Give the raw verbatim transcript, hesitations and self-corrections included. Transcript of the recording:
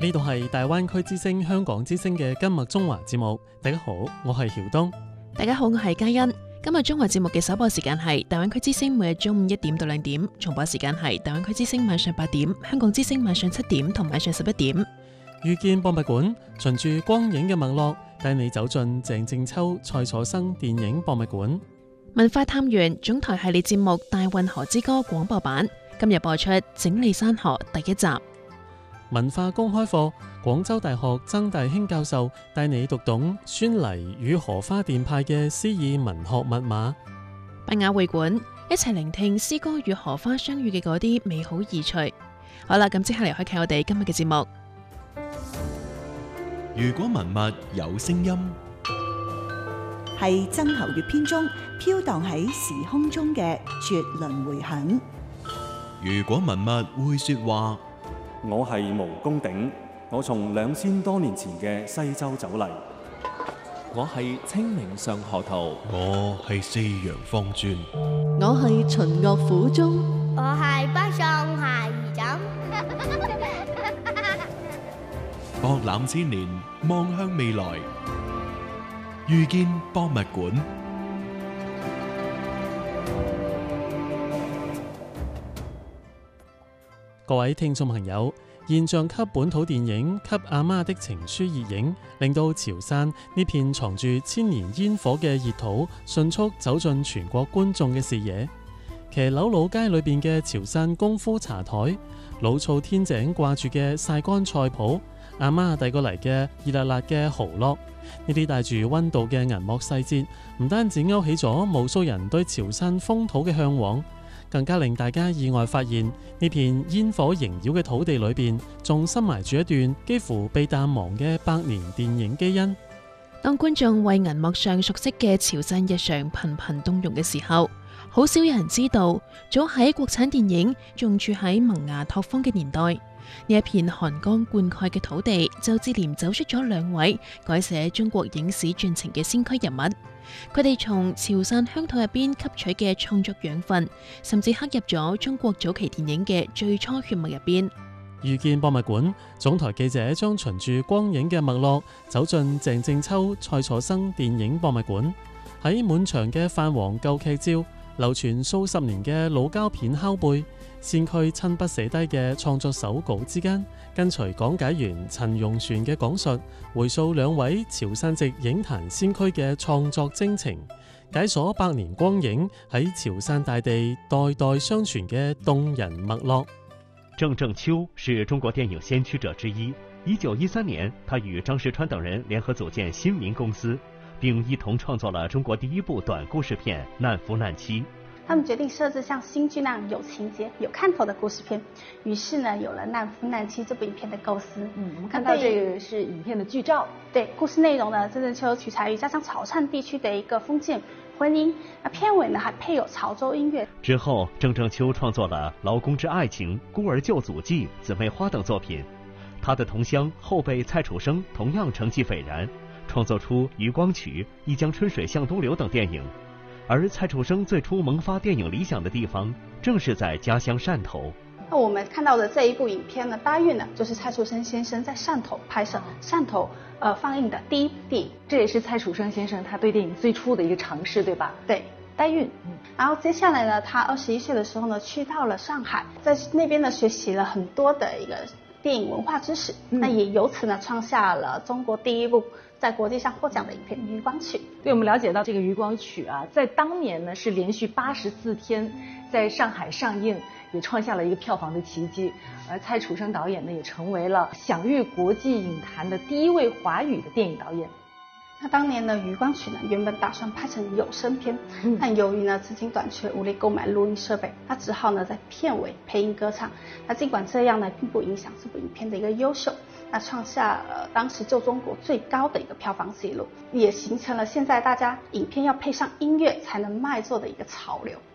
呢度係大灣區之聲香港之聲嘅今日中華節目。大家好，我係曉東。 大家好，我係嘉欣。今日中華節目嘅首播時間係大灣區之聲，每日中午一點到兩點；重播時間係大灣區之聲晚上八點、香港之聲晚上七點同晚上十一點。 遇見博物館，循住光影嘅脈絡，帶你走進鄭正秋、蔡楚生電影博物館。 文化探源總台系列節目《大運河之歌》廣播版，今日播出《整理山河》第一集。 文化公開課，廣州大學曾大興教授帶你讀懂孫黎與荷花殿派嘅詩意文學密碼。 北雅會館，一齊聆聽詩歌與荷花相遇嘅嗰啲美好意趣。好啦，咁即刻嚟開啟我哋今日嘅節目。 如果文物有聲音， 係曾侯乙編中飄蕩喺時空中嘅絕倫迴響。 如果文物會說話， 我係毛公鼎，我從兩千多年前嘅西周走嚟。 我係清明上河圖， 我係四陽方尊， 我係秦樂府中， 我係北宋孩兒枕。 博覽千年，望向未來，遇見博物館。 各位聽眾朋友，現象級本土電影《給阿媽的情書》熱映，令到潮汕呢片藏住千年煙火嘅熱土，迅速走進全國觀眾嘅視野。騎樓老街裏邊嘅潮汕功夫茶台，老厝天井掛住嘅曬乾菜譜，阿媽遞過嚟嘅熱辣辣嘅蠔烙，呢啲帶住溫度嘅銀幕細節，唔單止勾起咗無數人對潮汕風土嘅向往，更加令大家意外發現，呢片煙火縈繞嘅土地裏邊，仲深埋住一段幾乎被淡忘嘅百年電影基因。 當觀眾為銀幕上熟悉嘅潮汕日常頻頻動容嘅時候，好少有人知道，早喺國產電影仲處喺萌芽拓荒嘅年代，呢一片寒江灌溉嘅土地，就接連走出咗兩位改寫中國影史進程嘅先驅人物。佢哋從潮汕鄉土入邊吸取嘅創作養分，甚至刻入咗中國早期電影嘅最初血脈入邊。 遇見博物館，總台記者將循住光影嘅脈絡，走進鄭正秋、蔡楚生電影博物館。喺滿牆嘅泛黃舊劇照，流傳數十年嘅老膠片拷貝，先驅親筆寫低嘅創作手稿之間，跟隨講解員陳容璇嘅講述，回溯兩位潮汕籍影壇先驅嘅創作征程，解鎖百年光影喺潮汕大地代代相傳嘅動人脈絡。 鄭正秋是中國電影先驅者之一。一九一三年，他與張石川等人聯合組建新民公司，並一同創作了中國第一部短故事片《難夫難妻》。 他們決定設置像新劇那樣有情節、有看頭的故事片，於是呢，有了《難夫難妻》這部影片的構思。 嗯，我們看到這個是影片的劇照。 對，故事內容呢，鄭正秋取材於家鄉潮汕地區的一個封建婚姻。那片尾呢，還配有潮州音樂。 之後，鄭正秋創作了《勞工之愛情》《孤兒救祖記》《姊妹花》等作品。他的同鄉後輩蔡楚生同樣成績斐然，創作出《漁光曲》《一江春水向東流》等電影。而蔡楚生最初萌發電影理想的地方，正是在家鄉汕頭。 那我們看到的這一部影片呢，《大運》呢，就是蔡楚生先生在汕頭拍攝、汕頭呃放映的第一部電影。 這也是蔡楚生先生他對電影最初的一個嘗試，對吧？ 對，《大運》。嗯。然後接下來呢，他二十一歲的時候呢，去到了上海，在那邊呢學習了很多的一個電影文化知識。嗯。那也由此呢，創下了中國第一部在國際上獲獎的影片《漁光曲》。 對，我們了解到這個《漁光曲》啊，在當年呢是連續八十四天在上海上映，也創下了一個票房的奇蹟。而蔡楚生導演呢，也成為了享譽國際影壇的第一位華語的電影導演。 那當年呢，《漁光曲》呢原本打算拍成有聲片，嗯、但由於呢資金短缺，無力購買錄音設備，他只好呢在片尾配音歌唱。那儘管這樣呢，並不影響這部影片的一個優秀。那創下呃當時就中國最高的一個票房記錄，也形成了現在大家影片要配上音樂才能賣座的一個潮流。